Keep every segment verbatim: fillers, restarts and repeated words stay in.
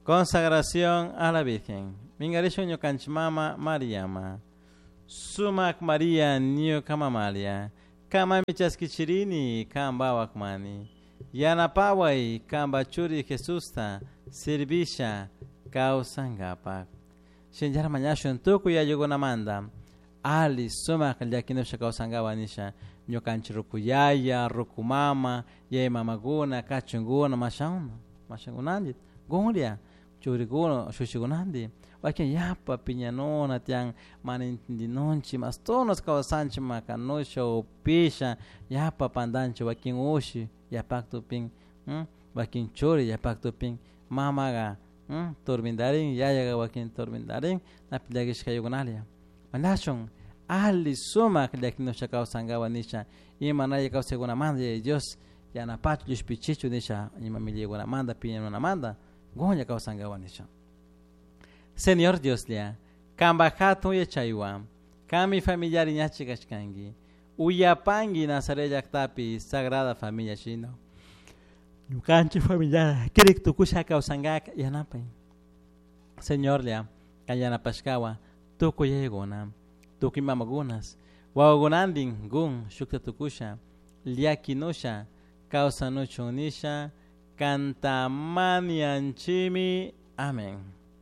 Consagración a la Virgen. Mingarisho Kanchmama Mariama. Sumak Maria Nyo Kamamalia. Kama Michaskichirini Kamba Wakmani. Yana Pawai Kamba Churi Jesusta. Servisha Kausangapak. Shenjara Manyasho Ntoku ya Yogonamanda. Ali Sumak Yakinosha Kausangawanisha. Nyokanchirukuyaya, Rukumama, Ye Mamaguna, Kachunguna, Mashauna. Mashangunandit. Golia. Churiguno, Shushigunandi, Wakin Yapa, Piñanona, Tiang, Manindinonchi, Mastonos, Kawasanchi, Macanosho, Pisha, Yapa, Pandancho, Wakin Ushi, Yapacto Ping, Wakin Churi, Yapacto Ping, Mamaga, Turbindarin, Yayaga, Wakin Turbindarin, Napilagish Kayugunalia. Manashon, Ali Suma, Yakino Shakao Sangawa Nisha, Imanaya Kauseguna Manda, Dios, Yanapacho, Pichichu Nisha, Imamilia Manda, Piñanona Manda. Gonya Kausangawanisha. Señor Dios lea, Kambajatu ya chaywa, Kami familiar ñachikashkangi, Uyapangi Nazaret yaktapi, Sagrada Familia Chino. Yukanchi familiar, Kirik tukusha Kausangak yanapay. Señor lea, Kayanapashkawa, Tuku yegona, Tuki mamagunas, Wagonandin, Gun, Shukta tukusha, Liakinosha, Kausanuchonisha, Cantamanianchimi. Amén.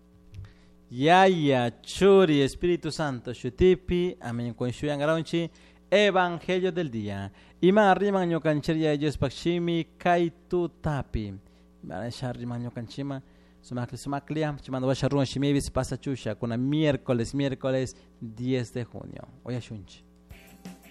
Yaya Churi Espíritu Santo Shutipi. Amén. Con Shuyan Garaunchi. Evangelio del día. Ima riman yo cancheria ellos pakshimi kaitu tapi. Barisha riman yo canchima. Sumakli sumaklia. Chimando vasha ruan shimivis pasa chusha. Con miércoles, miércoles diez de junio. Oya shunchi.